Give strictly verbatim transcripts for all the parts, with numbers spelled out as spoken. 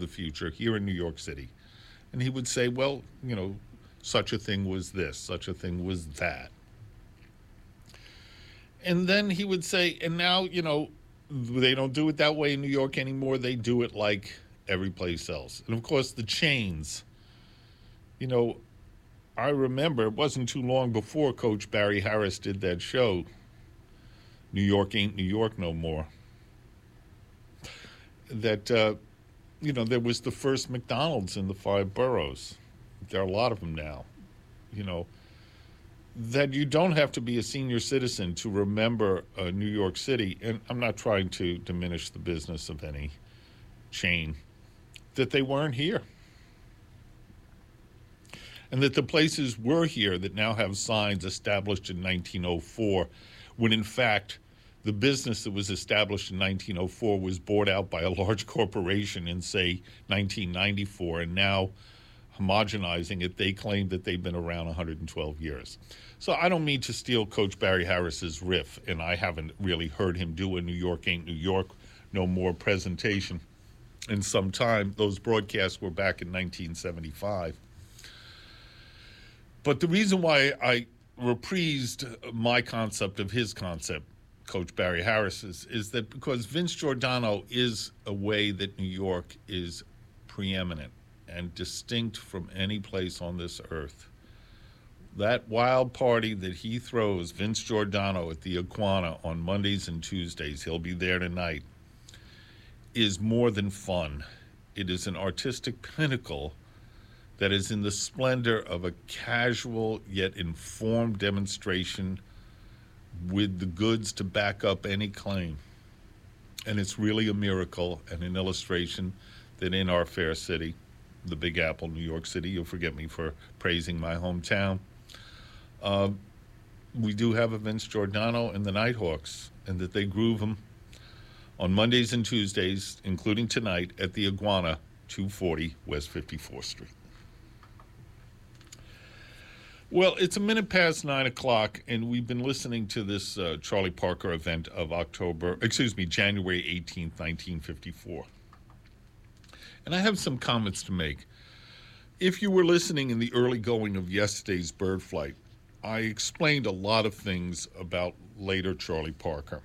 the future here in New York City. And he would say, well, you know, such a thing was this, such a thing was that. And then he would say, and now, you know, they don't do it that way in New York anymore. They do it like every place else. And, of course, the chains. You know, I remember it wasn't too long before Coach Barry Harris did that show, New York Ain't New York No More, that, uh, you know, there was the first McDonald's in the five boroughs. There are a lot of them now, you know, that you don't have to be a senior citizen to remember uh, New York City. And I'm not trying to diminish the business of any chain, that they weren't here. And that the places were here that now have signs established in nineteen oh four, when in fact the business that was established in nineteen oh four was bought out by a large corporation in, say, nineteen ninety-four, and now homogenizing it, they claim that they've been around one hundred twelve years. So I don't mean to steal Coach Barry Harris's riff, and I haven't really heard him do a New York Ain't New York No More presentation in some time. Those broadcasts were back in nineteen seventy-five. But the reason why I reprised my concept of his concept, Coach Barry Harris's, is that because Vince Giordano is a way that New York is preeminent and distinct from any place on this earth. That wild party that he throws, Vince Giordano, at the Iguana on Mondays and Tuesdays, he'll be there tonight, is more than fun. It is an artistic pinnacle that is in the splendor of a casual yet informed demonstration with the goods to back up any claim. And it's really a miracle and an illustration that in our fair city, the Big Apple, New York City, you'll forget me for praising my hometown, uh, we do have a Vince Giordano and the Nighthawks, and that they groove them on Mondays and Tuesdays, including tonight, at the Iguana, two forty West fifty-fourth Street. Well, it's a minute past nine o'clock, and we've been listening to this uh, Charlie Parker event of October, excuse me, January eighteenth, nineteen fifty-four. And I have some comments to make. If you were listening in the early going of yesterday's bird flight, I explained a lot of things about later Charlie Parker.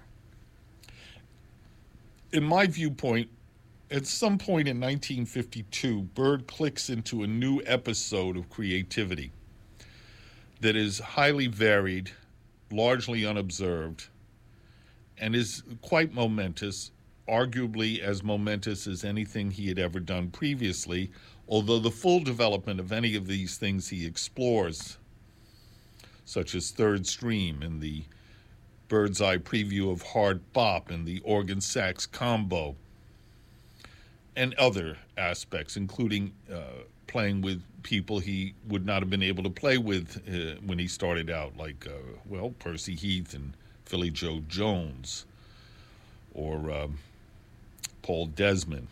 In my viewpoint, at some point in nineteen fifty-two, Bird clicks into a new episode of creativity that is highly varied, largely unobserved, and is quite momentous, arguably as momentous as anything he had ever done previously, although the full development of any of these things he explores, such as Third Stream and the Bird's Eye preview of Hard Bop and the organ sax combo, and other aspects, including uh, playing with people he would not have been able to play with uh, when he started out, like, uh, well, Percy Heath and Philly Joe Jones, or uh, Paul Desmond.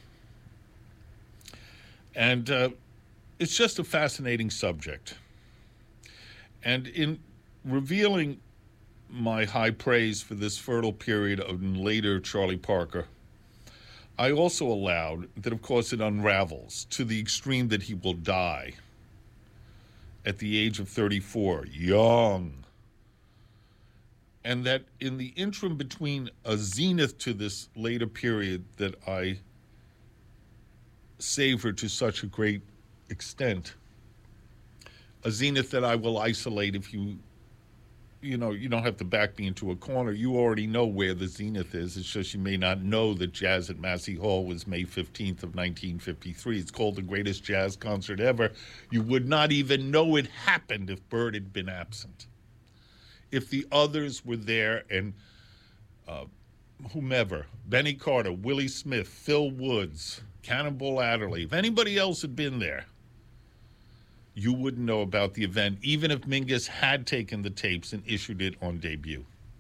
And uh, it's just a fascinating subject. And in revealing my high praise for this fertile period of later Charlie Parker, I also allowed that, of course, it unravels to the extreme that he will die at the age of thirty-four, young. And that in the interim between a zenith to this later period that I savor to such a great extent, a zenith that I will isolate if you you know, you don't have to back me into a corner. You already know where the zenith is. It's just you may not know that Jazz at Massey Hall was May fifteenth of nineteen fifty-three. It's called the greatest jazz concert ever. You would not even know it happened if Bird had been absent. If the others were there and uh, whomever, Benny Carter, Willie Smith, Phil Woods, Cannonball Adderley, if anybody else had been there, you wouldn't know about the event, even if Mingus had taken the tapes and issued it on debut.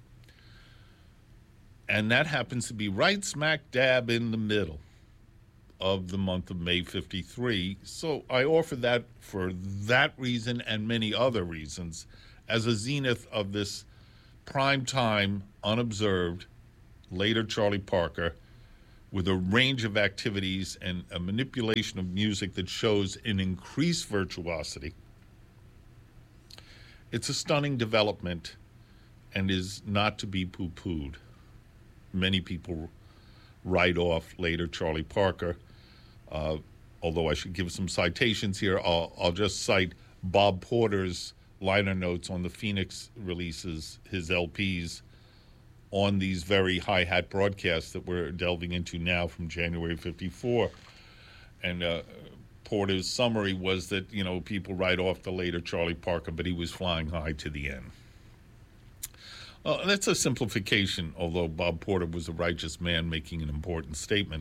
And that happens to be right smack dab in the middle of the month of May fifty-three. So I offer that for that reason and many other reasons as a zenith of this prime time, unobserved, later Charlie Parker, with a range of activities and a manipulation of music that shows an increased virtuosity. It's a stunning development and is not to be poo-pooed. Many people write off later Charlie Parker. Uh, although I should give some citations here, I'll, I'll just cite Bob Porter's liner notes on the Phoenix releases, his L Ps, on these very hi-hat broadcasts that we're delving into now from January fifty-four. And uh, Porter's summary was that, you know, people write off the later Charlie Parker, but he was flying high to the end. Uh, that's a simplification, although Bob Porter was a righteous man making an important statement.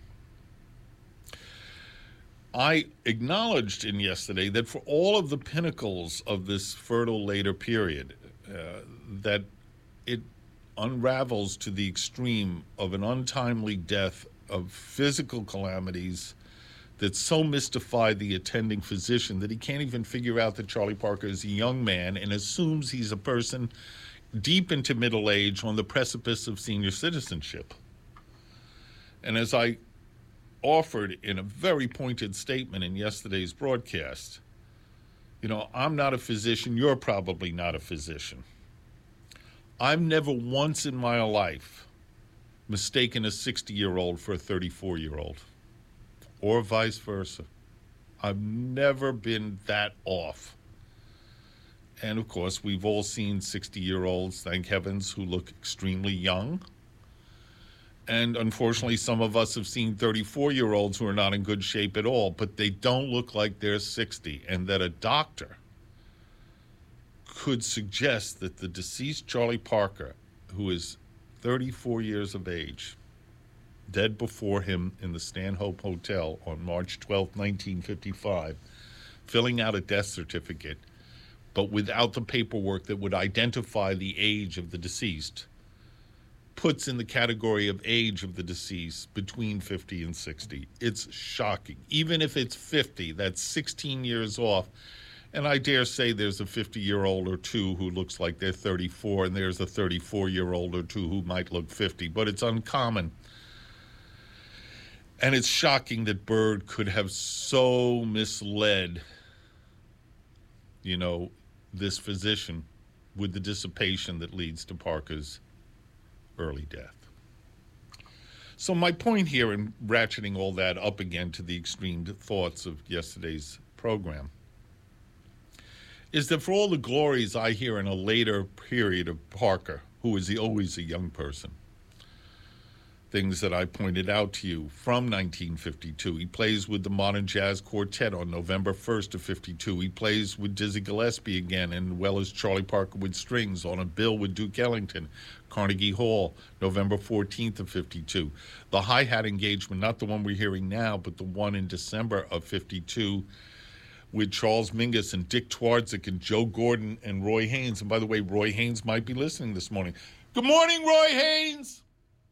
I acknowledged in yesterday that for all of the pinnacles of this fertile later period, uh, that it unravels to the extreme of an untimely death, of physical calamities that so mystify the attending physician that he can't even figure out that Charlie Parker is a young man and assumes he's a person deep into middle age on the precipice of senior citizenship. And as I offered in a very pointed statement in yesterday's broadcast, you know, I'm not a physician, you're probably not a physician. I've never once in my life mistaken a sixty-year-old for a thirty-four-year-old, or vice versa. I've never been that off. And, of course, we've all seen sixty-year-olds, thank heavens, who look extremely young. And, unfortunately, some of us have seen thirty-four-year-olds who are not in good shape at all, but they don't look like they're sixty, and that a doctor could suggest that the deceased Charlie Parker, who is thirty-four years of age, dead before him in the Stanhope Hotel on March twelfth, nineteen fifty-five, filling out a death certificate, but without the paperwork that would identify the age of the deceased, puts in the category of age of the deceased between fifty and sixty. It's shocking. Even if it's fifty, that's sixteen years off. And I dare say there's a fifty-year-old or two who looks like they're thirty-four, and there's a thirty-four-year-old or two who might look fifty, but it's uncommon. And it's shocking that Bird could have so misled, you know, this physician with the dissipation that leads to Parker's early death. So my point here in ratcheting all that up again to the extreme thoughts of yesterday's program is that for all the glories I hear in a later period of Parker, who is always a young person, things that I pointed out to you from nineteen fifty-two. He plays with the Modern Jazz Quartet on November first of fifty-two. He plays with Dizzy Gillespie again, and well as Charlie Parker with strings on a bill with Duke Ellington, Carnegie Hall, November fourteenth of fifty-two. The hi-hat engagement, not the one we're hearing now, but the one in December of fifty-two, with Charles Mingus and Dick Twardzik and Joe Gordon and Roy Haynes. And by the way, Roy Haynes might be listening this morning. Good morning, Roy Haynes!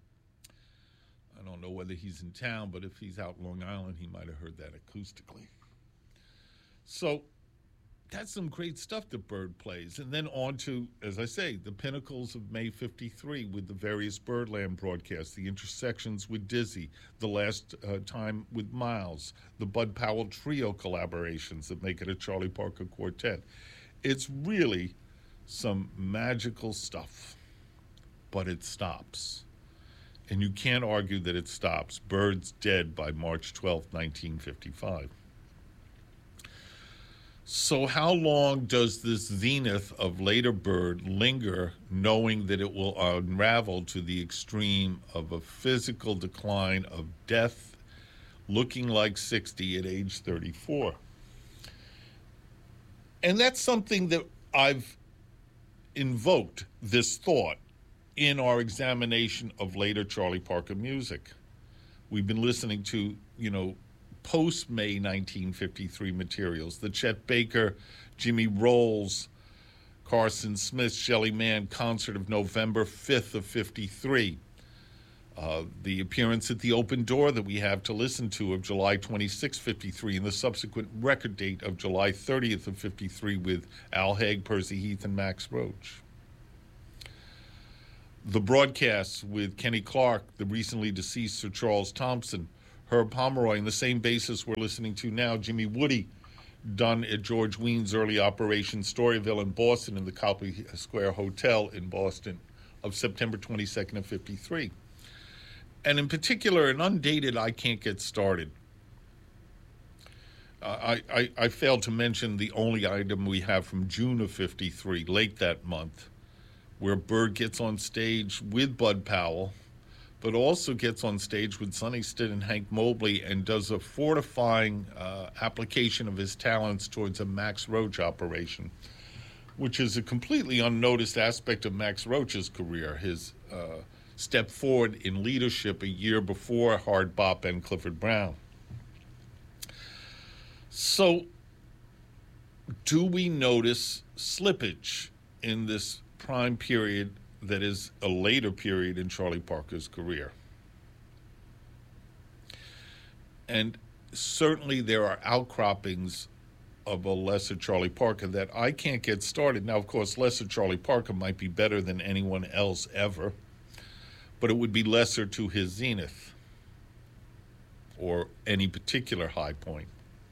I don't know whether he's in town, but if he's out Long Island, he might have heard that acoustically. So that's some great stuff that Bird plays. And then on to, as I say, the pinnacles of May fifty-three with the various Birdland broadcasts, the intersections with Dizzy, the last uh, time with Miles, the Bud Powell Trio collaborations that make it a Charlie Parker quartet. It's really some magical stuff, but it stops. And you can't argue that it stops. Bird's dead by March twelfth, nineteen fifty-five. So how long does this zenith of later Bird linger, knowing that it will unravel to the extreme of a physical decline of death, looking like sixty at age thirty-four? And that's something that I've invoked, this thought, in our examination of later Charlie Parker music. We've been listening to, you know, post-May nineteen fifty-three materials, the Chet Baker, Jimmy Rolls, Carson Smith, Shelly Manne concert of November fifth of fifty-three. Uh, the appearance at the Open Door that we have to listen to of July twenty-sixth, fifty-three, and the subsequent record date of July thirtieth of fifty-three with Al Haig, Percy Heath, and Max Roach. The broadcasts with Kenny Clark, the recently deceased Sir Charles Thompson, Herb Pomeroy, and the same basis we're listening to now, Jimmy Woody, done at George Wean's early operation Storyville in Boston in the Copley Square Hotel in Boston of September twenty-second of fifty-three. And in particular, an undated I Can't Get Started. Uh, I, I, I failed to mention the only item we have from June of fifty-three, late that month, where Bird gets on stage with Bud Powell, but also gets on stage with Sonny Stitt and Hank Mobley and does a fortifying uh, application of his talents towards a Max Roach operation, which is a completely unnoticed aspect of Max Roach's career, his uh, step forward in leadership a year before Hard Bop and Clifford Brown. So, do we notice slippage in this prime period that is a later period in Charlie Parker's career? And certainly there are outcroppings of a lesser Charlie Parker that I Can't Get Started. Now, of course, lesser Charlie Parker might be better than anyone else ever, but it would be lesser to his zenith or any particular high point.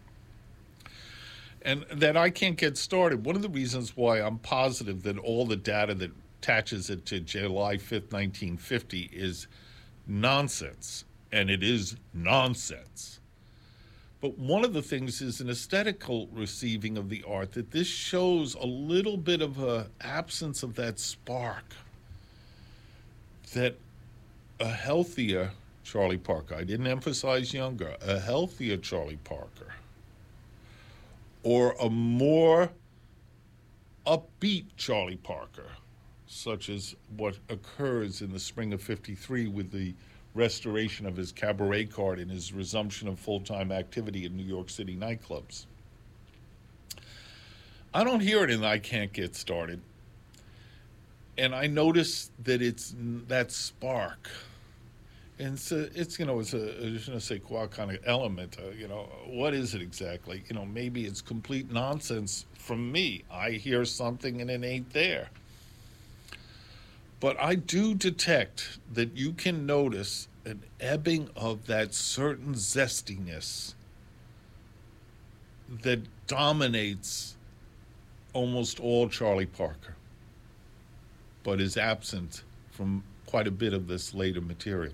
And that I Can't Get Started, one of the reasons why I'm positive that all the data that attaches it to July fifth, nineteen fifty is nonsense, and it is nonsense. But one of the things is an aesthetical receiving of the art, that this shows a little bit of an absence of that spark, that a healthier Charlie Parker, I didn't emphasize younger, a healthier Charlie Parker, or a more upbeat Charlie Parker, such as what occurs in the spring of fifty-three with the restoration of his cabaret card and his resumption of full-time activity in New York City nightclubs. I don't hear it in I Can't Get Started. And I notice that it's that spark. And so it's, you know, it's a, je ne sais quoi kind of element. Uh, you know, what is it exactly? You know, maybe it's complete nonsense from me. I hear something and it ain't there. But I do detect that you can notice an ebbing of that certain zestiness that dominates almost all Charlie Parker, but is absent from quite a bit of this later material.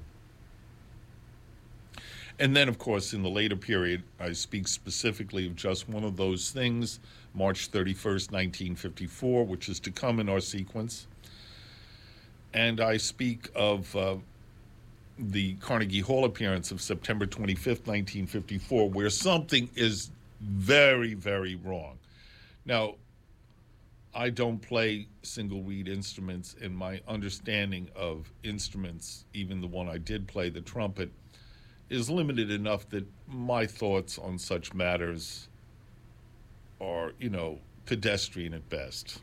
And then, of course, in the later period, I speak specifically of just one of those things, March thirty-first, nineteen fifty-four, which is to come in our sequence. And I speak of uh, the Carnegie Hall appearance of September twenty-fifth, nineteen fifty-four, where something is very, very wrong. Now, I don't play single reed instruments, and my understanding of instruments, even the one I did play, the trumpet, is limited enough that my thoughts on such matters are, you know, pedestrian at best.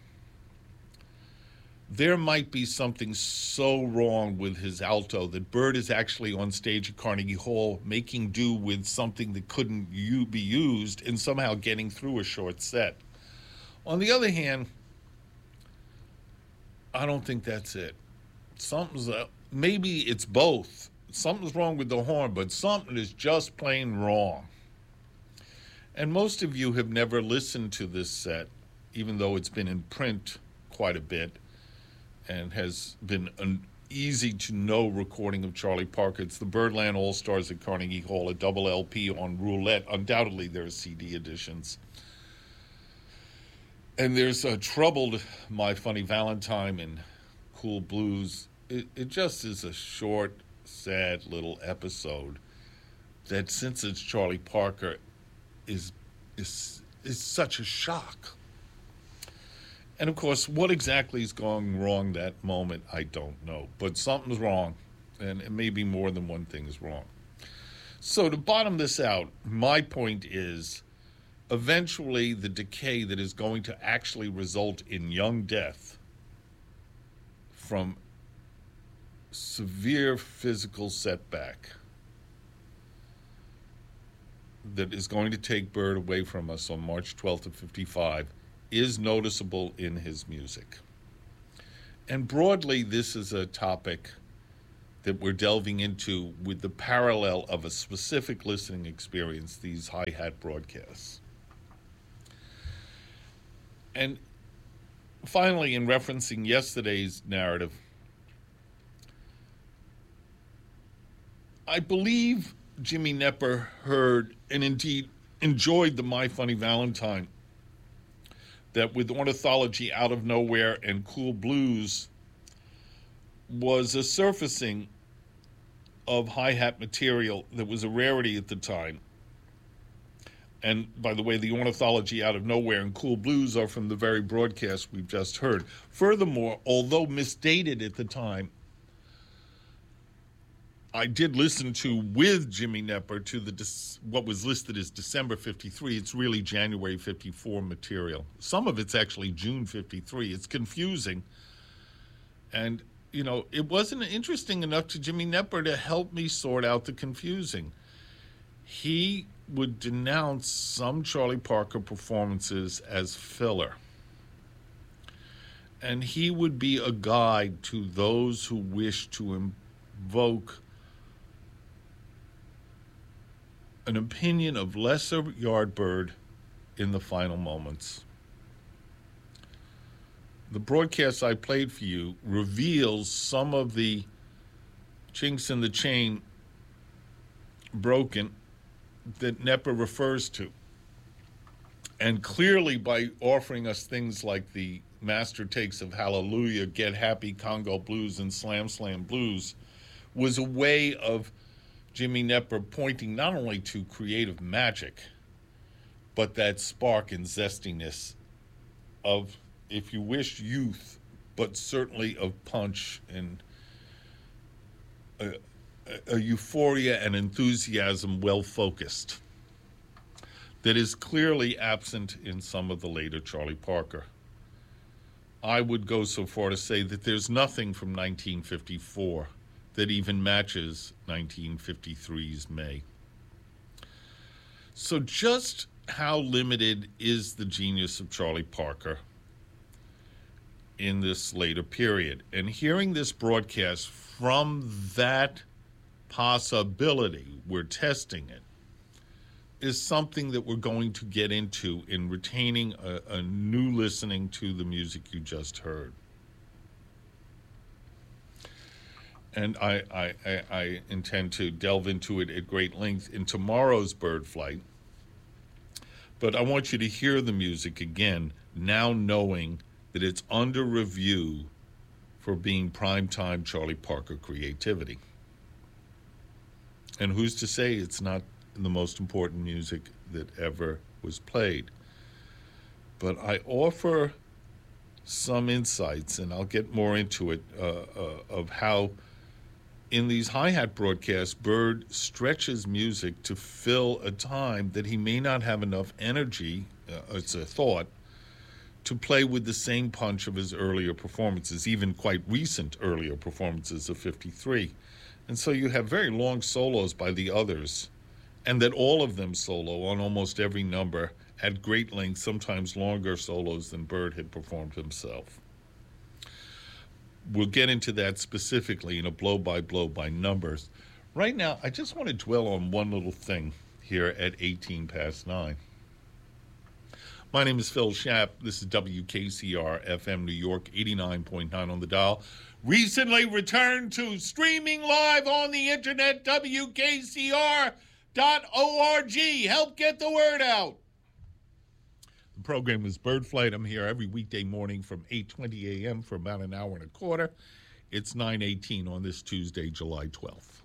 There might be something so wrong with his alto that Bird is actually on stage at Carnegie Hall making do with something that couldn't u- be used and somehow getting through a short set. On the other hand, I don't think that's it. Something's, uh, maybe it's both. Something's wrong with the horn, but something is just plain wrong. And most of you have never listened to this set, even though it's been in print quite a bit and has been an easy-to-know recording of Charlie Parker. It's the Birdland All-Stars at Carnegie Hall, a double L P on roulette. Undoubtedly, there are C D editions. And there's uh, Troubled, My Funny Valentine, and Cool Blues. It, it just is a short, sad little episode that, since it's Charlie Parker, is is is such a shock. And of course, what exactly is going wrong that moment, I don't know. But something's wrong, and it may be more than one thing is wrong. So to bottom this out, my point is, eventually the decay that is going to actually result in young death from severe physical setback that is going to take Bird away from us on March twelfth of fifty-five is noticeable in his music. And broadly, this is a topic that we're delving into with the parallel of a specific listening experience, these hi-hat broadcasts. And finally, in referencing yesterday's narrative, I believe Jimmy Knepper heard and indeed enjoyed the My Funny Valentine that with Ornithology Out of Nowhere and Cool Blues was a surfacing of hi-hat material that was a rarity at the time. And by the way, the Ornithology Out of Nowhere and Cool Blues are from the very broadcast we've just heard. Furthermore, although misdated at the time, I did listen to, with Jimmy Knepper, to the what was listed as December fifty-three. It's really January fifty-four material. Some of it's actually June fifty-three. It's confusing. And, you know, it wasn't interesting enough to Jimmy Knepper to help me sort out the confusing. He would denounce some Charlie Parker performances as filler. And he would be a guide to those who wish to invoke an opinion of lesser Yardbird in the final moments. The broadcast I played for you reveals some of the chinks in the chain broken that Knepper refers to. And clearly, by offering us things like the master takes of Hallelujah, Get Happy, Congo Blues, and Slam Slam Blues, was a way of Jimmy Knepper pointing not only to creative magic, but that spark and zestiness of, if you wish, youth, but certainly of punch and a, a euphoria and enthusiasm well-focused that is clearly absent in some of the later Charlie Parker. I would go so far to say that there's nothing from nineteen fifty-four that even matches nineteen fifty-three's May. So just how limited is the genius of Charlie Parker in this later period? And hearing this broadcast from that possibility, we're testing it, is something that we're going to get into in retaining a, a new listening to the music you just heard. And I, I, I, I intend to delve into it at great length in tomorrow's Bird Flight. But I want you to hear the music again, now knowing that it's under review for being primetime Charlie Parker creativity. And who's to say it's not the most important music that ever was played? But I offer some insights, and I'll get more into it, uh, uh, of how in these hi-hat broadcasts, Bird stretches music to fill a time that he may not have enough energy, uh, it's a thought, to play with the same punch of his earlier performances, even quite recent earlier performances of fifty-three. And so you have very long solos by the others, and that all of them solo on almost every number at great length, sometimes longer solos than Bird had performed himself. We'll get into that specifically in a blow-by-blow by numbers. Right now, I just want to dwell on one little thing here at eighteen past nine. My name is Phil Schapp. This is W K C R F M New York, eighty-nine point nine on the dial. Recently returned to streaming live on the internet, W K C R dot org. Help get the word out. The program is Bird Flight. I'm here every weekday morning from eight twenty a.m. for about an hour and a quarter. It's nine eighteen on this Tuesday, July twelfth.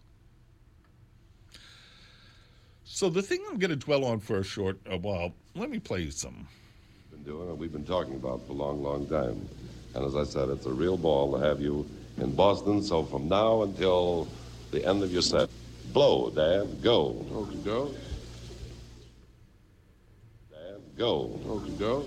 So the thing I'm going to dwell on for a short uh, while, let me play you something. Been doing and we've been talking about for a long, long time. And as I said, it's a real ball to have you in Boston. So from now until the end of your set, blow, Dad, go. Okay, go. Dad, go. Okay, go.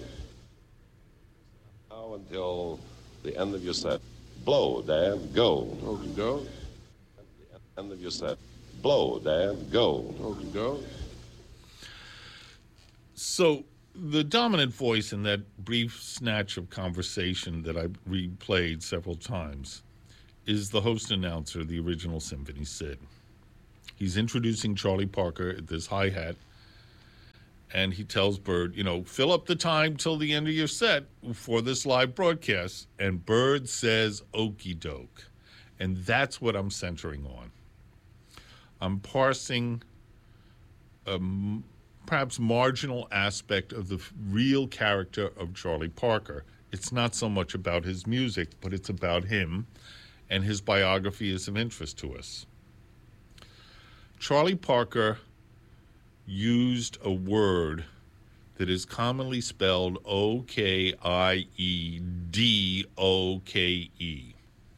Now until the end of your set, blow, Dad, go. Okay, go. The end of your set, blow, Dad, go. Okay, go. So the dominant voice in that brief snatch of conversation that I replayed several times is the host announcer of the original Symphony, Sid. He's introducing Charlie Parker at this hi-hat, and he tells Bird, you know, fill up the time till the end of your set for this live broadcast. And Bird says, okie doke. And that's what I'm centering on. I'm parsing a m- perhaps marginal aspect of the real character of Charlie Parker. It's not so much about his music, but it's about him, and his biography is of interest to us. Charlie Parker used a word that is commonly spelled O K I E D O K E.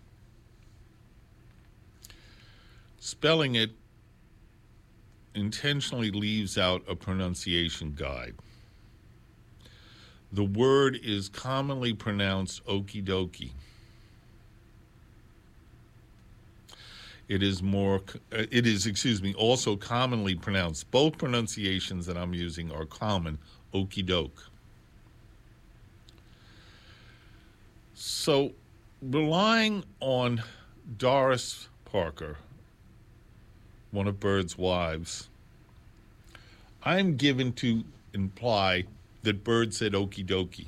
Spelling it intentionally leaves out a pronunciation guide. The word is commonly pronounced okie dokie. It is more, it is, excuse me, also commonly pronounced. Both pronunciations that I'm using are common, okie doke. So, relying on Doris Parker, one of Bird's wives, I'm given to imply that Bird said okie dokie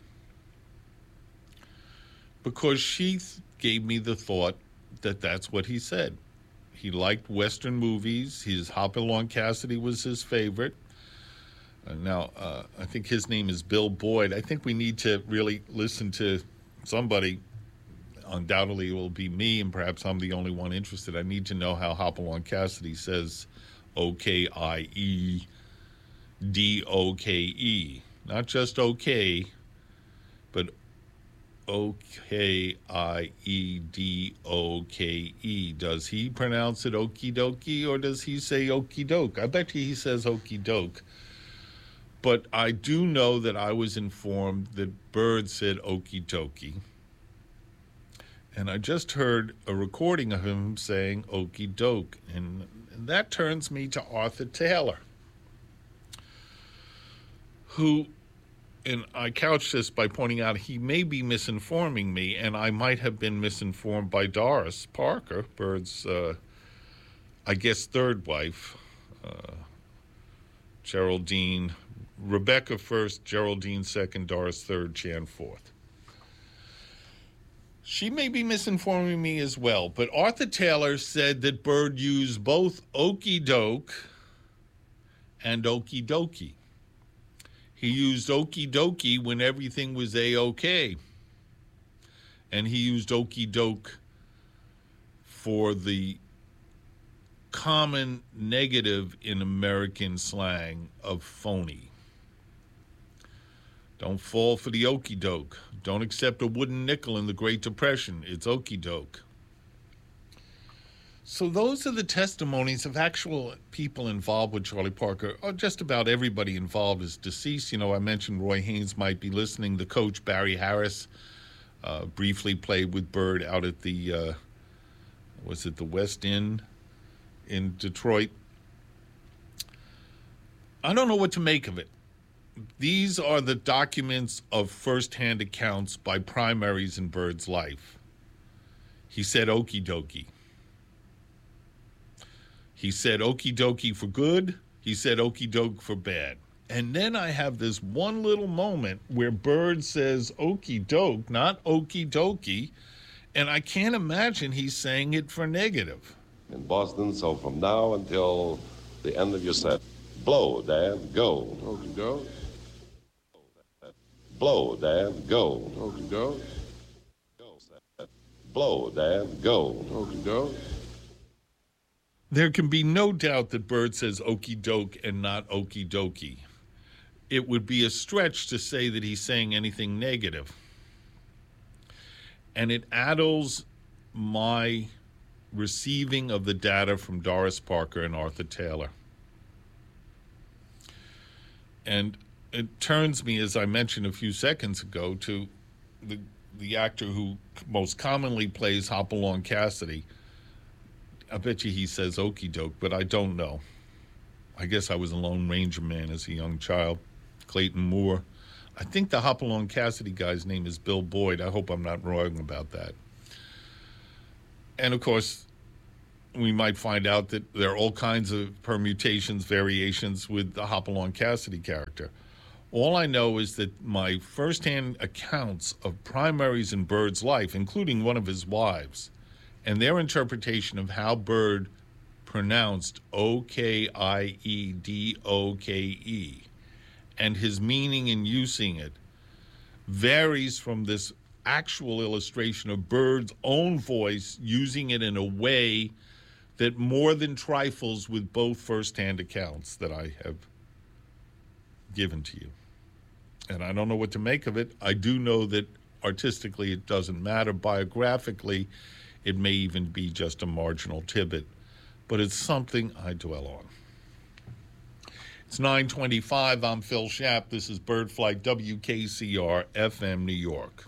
because she th- gave me the thought that that's what he said. He liked Western movies. His Hopalong Cassidy was his favorite. Uh, now, uh, I think his name is Bill Boyd. I think we need to really listen to somebody. Undoubtedly, it will be me, and perhaps I'm the only one interested. I need to know how Hopalong Cassidy says O K I E D O K E. Not just okay, but O K I E D O K E. Does he pronounce it okie dokie, or does he say okie doke? I bet you he says okie doke. But I do know that I was informed that Bird said okie dokie. And I just heard a recording of him saying okie doke. And, and that turns me to Arthur Taylor, who, and I couch this by pointing out he may be misinforming me, and I might have been misinformed by Doris Parker, Bird's, uh, I guess, third wife, uh, Geraldine, Rebecca first, Geraldine second, Doris third, Jan fourth. She may be misinforming me as well, but Arthur Taylor said that Bird used both okie doke and okie dokie. He used okie dokie when everything was A-OK. And he used okie doke for the common negative in American slang of phony. Don't fall for the okie doke. Don't accept a wooden nickel in the Great Depression. It's okie doke. So those are the testimonies of actual people involved with Charlie Parker. Oh, just about everybody involved is deceased. You know, I mentioned Roy Haynes might be listening. The coach, Barry Harris, uh, briefly played with Bird out at the, uh, was it the West Inn in Detroit? I don't know what to make of it. These are the documents of firsthand accounts by primaries in Bird's life. He said okie dokie. He said okie dokie for good. He said okie doke for bad. And then I have this one little moment where Bird says okie doke, not okie dokie, and I can't imagine he's saying it for negative. In Boston, so from now until the end of your set, blow, Dad, go. Okie doke. Blow, Dad, go. Okie doke. Blow, Dad, go. Okie doke. There can be no doubt that Bird says okie doke and not okie dokie. It would be a stretch to say that he's saying anything negative. And it addles my receiving of the data from Doris Parker and Arthur Taylor. And it turns me, as I mentioned a few seconds ago, to the the actor who most commonly plays Hopalong Cassidy. I bet you he says okie doke, but I don't know. I guess I was a Lone Ranger man as a young child. Clayton Moore. I think the Hopalong Cassidy guy's name is Bill Boyd. I hope I'm not wrong about that. And, of course, we might find out that there are all kinds of permutations, variations with the Hopalong Cassidy character. All I know is that my firsthand accounts of primaries in Bird's life, including one of his wives, and their interpretation of how Bird pronounced O K I E D O K E, and his meaning in using it, varies from this actual illustration of Bird's own voice using it in a way that more than trifles with both firsthand accounts that I have given to you. And I don't know what to make of it. I do know that artistically it doesn't matter. Biographically, it may even be just a marginal tidbit. But it's something I dwell on. It's nine twenty-five. I'm Phil Schapp. This is Birdflight, W K C R, F M, New York.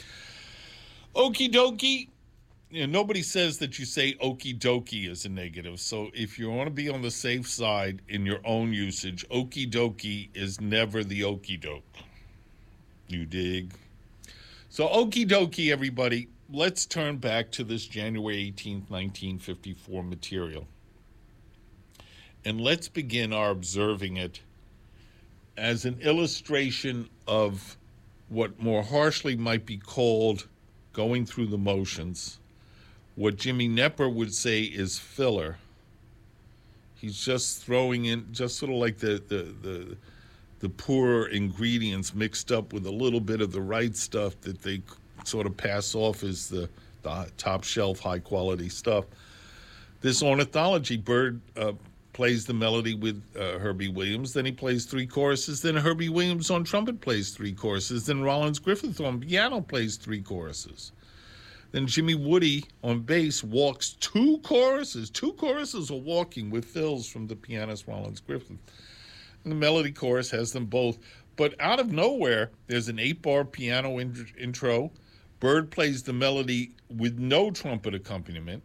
Okie dokie. You know, nobody says that you say okie dokie as a negative. So if you want to be on the safe side in your own usage, okie dokie is never the okie doke. You dig? So okie dokie, everybody. Let's turn back to this January eighteenth, nineteen fifty-four material. And let's begin our observing it as an illustration of what more harshly might be called going through the motions. What Jimmy Knepper would say is filler. He's just throwing in, just sort of like the, the, the, the poor ingredients mixed up with a little bit of the right stuff that they sort of pass off as the, the top shelf, high quality stuff. This ornithology, Bird uh, plays the melody with uh, Herbie Williams, then he plays three choruses, then Herbie Williams on trumpet plays three choruses, then Rollins Griffith on piano plays three choruses. Then Jimmy Woody on bass walks two choruses. Two choruses are walking with fills from the pianist Rollins Griffith. And the melody chorus has them both. But out of nowhere, there's an eight-bar piano in- intro. Bird plays the melody with no trumpet accompaniment.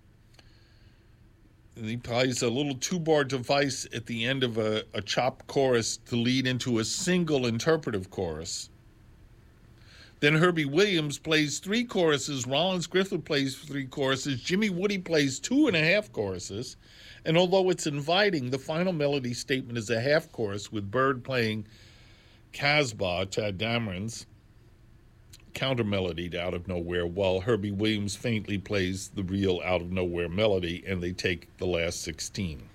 And he plays a little two-bar device at the end of a, a chopped chorus to lead into a single interpretive chorus. Then Herbie Williams plays three choruses, Rollins Griffith plays three choruses, Jimmy Woody plays two and a half choruses, and although it's inviting, the final melody statement is a half chorus with Bird playing Casbah, Tad Dameron's counter melody Out of Nowhere, while Herbie Williams faintly plays the real Out of Nowhere melody, and they take the last sixteen.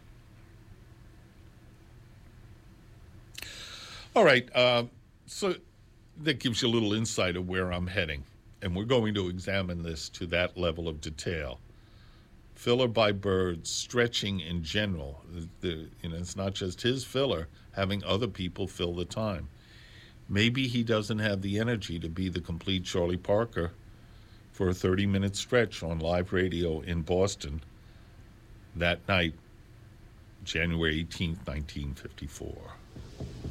All right, uh, so that gives you a little insight of where I'm heading, and we're going to examine this to that level of detail. Filler by Bird, stretching in general. The, the, you know, it's not just his filler, having other people fill the time. Maybe he doesn't have the energy to be the complete Charlie Parker for a thirty-minute stretch on live radio in Boston that night, January eighteenth, nineteen fifty-four.